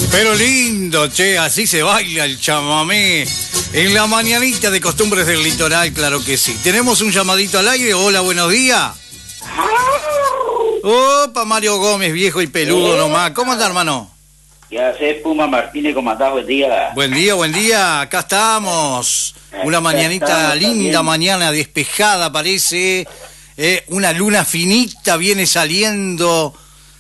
Pero lindo, che, así se baila el chamamé. En la mañanita de Costumbres del Litoral, claro que sí. Tenemos un llamadito al aire. Hola, buenos días. Opa, Mario Gómez, viejo y peludo nomás. ¿Cómo anda, hermano? ¿Qué haces, Puma Martínez? ¿Cómo andás? Buen día. Buen día, buen día. Acá estamos. Una mañanita linda, mañana despejada parece. Una luna finita viene saliendo.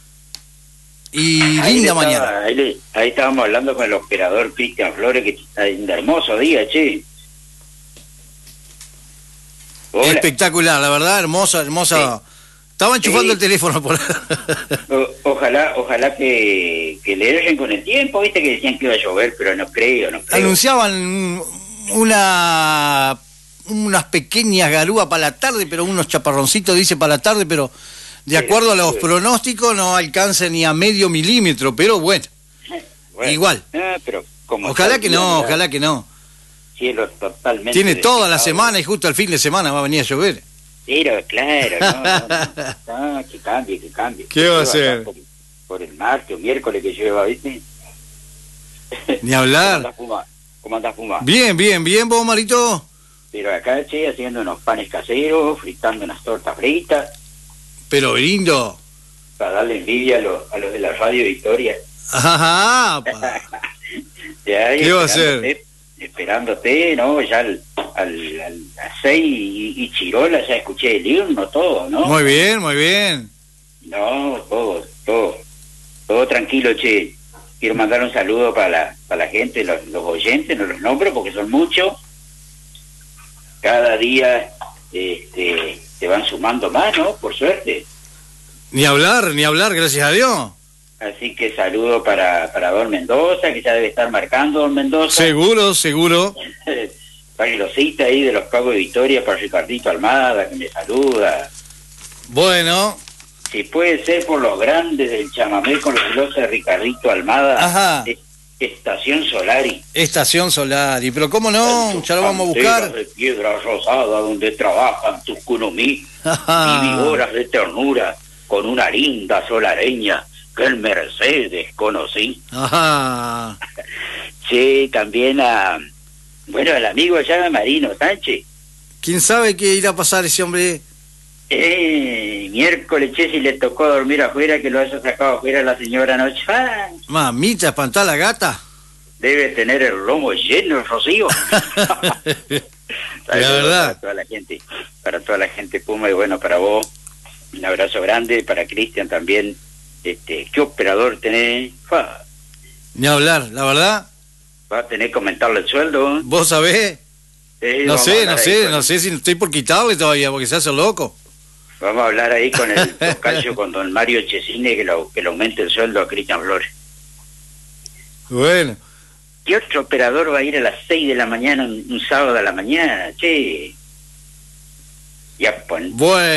Y linda mañana. Ahí estábamos hablando con el operador Cristian Flores, que está un hermoso día, che. Hola. Espectacular, la verdad, hermosa. Sí. Estaba enchufando el teléfono por Ojalá que le dejen con el tiempo, viste que decían que iba a llover, pero no creo. Anunciaban unas pequeñas garúas para la tarde, pero unos chaparroncitos dice para la tarde, pero de acuerdo a los pronósticos no alcanza ni a medio milímetro, pero bueno igual. Pero como ojalá que no. Cielo totalmente tiene toda la despejado. Semana y justo al fin de semana va a venir a llover. Pero claro, no, que cambie. ¿Qué va a hacer? Por el martes o miércoles que llueva, ¿viste? Ni hablar. ¿Cómo andás, Puma? Bien, vos, Marito. Pero acá, che, haciendo unos panes caseros, fritando unas tortas fritas. Pero lindo. Para darle envidia a los de la Radio Victoria. Ajá. ¿Qué va a hacer? Esperándote, ¿no? Ya a las 6 y Chirola ya escuché el himno, todo, ¿no? Muy bien. No, todo tranquilo, che. Quiero mandar un saludo para la gente, los oyentes, no los nombro porque son muchos. Cada día te van sumando más, ¿no? Por suerte. Ni hablar, gracias a Dios. Así que saludo para Don Mendoza, que ya debe estar marcando Don Mendoza. Seguro. Para que lo cita ahí de los Pagos de Victoria, para Ricardito Almada, que me saluda. Bueno. Si puede ser por los grandes del chamamé con los veloces de Ricardito Almada. Ajá. Estación Solari, pero cómo no, ya lo vamos a buscar. De piedra rosada donde trabajan tus cunomí, vividoras de ternura, con una linda solareña que en Mercedes conocí. Ajá. Sí, también al amigo allá, Marino Sánchez. ¿Quién sabe qué irá a pasar ese hombre? Miércoles, che, si le tocó dormir afuera, que lo haya sacado afuera la señora anoche. Mamita, espantar la gata. Debe tener el lomo lleno, Rocío. La verdad. Para toda la gente, Puma, y bueno, para vos, un abrazo grande, para Cristian también. ¿Qué operador tenés? Ni hablar, la verdad. Va a tener que aumentarle el sueldo. ¿Vos sabés? No sé si estoy por quitarle todavía, porque se hace loco. Vamos a hablar ahí con el tocayo, con don Mario Chesine, que le aumente el sueldo a Cristian Flores. Bueno. ¿Qué otro operador va a ir a las 6 de la mañana, un sábado a la mañana? Che. Y a poner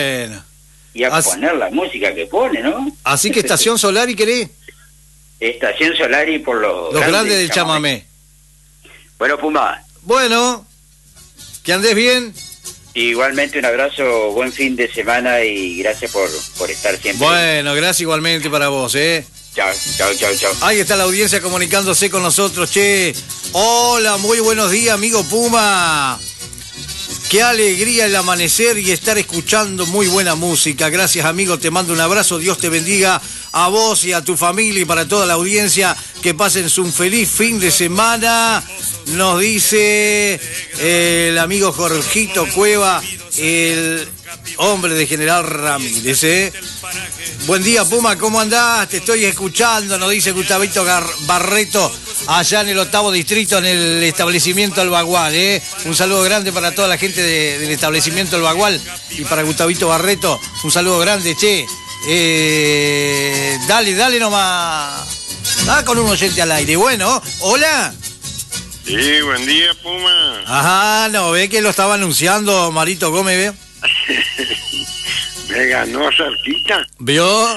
la música que pone, ¿no? Así que Estación Solari, ¿querés? Estación Solari por los grandes del chamamé. Bueno, Puma. Bueno, que andes bien. Igualmente un abrazo, buen fin de semana y gracias por estar siempre. Bueno, gracias igualmente para vos, Chao. Ahí está la audiencia comunicándose con nosotros, che. Hola, muy buenos días, amigo Puma. Qué alegría el amanecer y estar escuchando muy buena música. Gracias, amigo, te mando un abrazo. Dios te bendiga a vos y a tu familia y para toda la audiencia. Que pasen un feliz fin de semana. Nos dice el amigo Jorgito Cueva, el hombre de General Ramírez. Buen día, Puma, ¿cómo andás? Te estoy escuchando, nos dice Gustavito Barreto, allá en el 8º distrito, en el establecimiento El Bagual. Un saludo grande para toda la gente del establecimiento El Bagual y para Gustavito Barreto, un saludo grande, che. Dale nomás. Con un oyente al aire. Bueno, hola. Sí, buen día, Puma. Ajá, no, ve que lo estaba anunciando Marito Gómez, ¿ve? Me ganó cerquita. ¿Vio?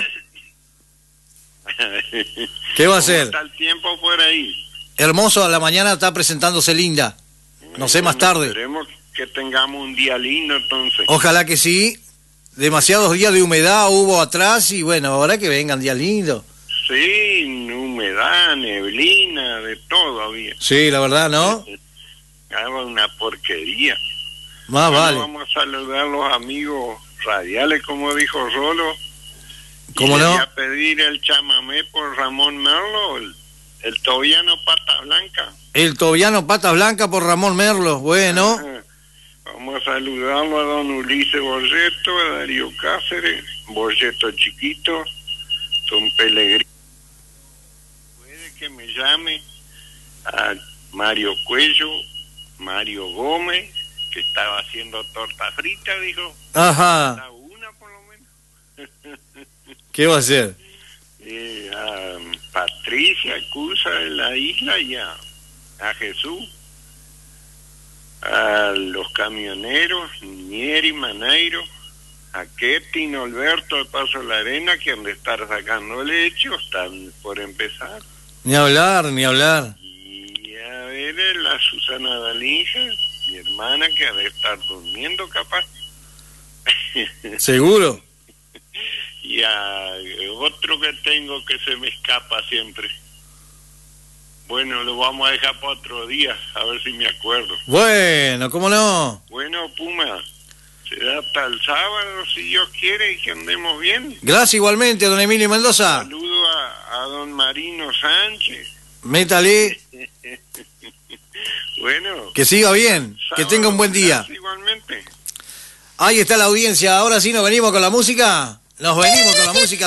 ¿Qué va a hacer? ¿Cómo está el tiempo por ahí? Hermoso, a la mañana está presentándose linda. No sé, más tarde. Esperemos que tengamos un día lindo entonces. Ojalá que sí. Demasiados días de humedad hubo atrás y bueno, ahora que vengan días lindos. Sí, humedad, neblina, de todo había. Sí, la verdad, ¿no? Era una porquería. Más Bueno, vale. vamos a saludar a los amigos radiales, como dijo Rolo. ¿Cómo y no? Voy a pedir el chamamé por Ramón Merlo, el tobiano Pata Blanca. El tobiano Pata Blanca por Ramón Merlo. Bueno. Ajá. Vamos a saludarlo a don Ulises Borgeto, a Darío Cáceres, Borgeto Chiquito, don Pellegrini. Puede que me llame a Mario Cuello, Mario Gómez, que estaba haciendo torta frita, dijo. Ajá. La una por lo menos. ¿Qué va a hacer? A Patricia Cusa de la isla y a Jesús. A los camioneros, Nieri Maneiro, a Ketin Alberto de Paso de la Arena, que han de estar sacando leche, o están por empezar. Ni hablar, ni hablar. Y a ver la Susana Dalinja, mi hermana, que ha de estar durmiendo capaz. ¿Seguro? Y a otro que tengo que se me escapa siempre. Bueno, lo vamos a dejar para otro día, a ver si me acuerdo. Bueno, ¿cómo no? Bueno, Puma, será hasta el sábado, si Dios quiere, y que andemos bien. Gracias igualmente, don Emilio Mendoza. Saludo a don Marino Sánchez. Métale, Bueno. que siga bien, que tenga un buen día. Gracias, igualmente. Ahí está la audiencia, ahora sí nos venimos con la música. Nos venimos con la música.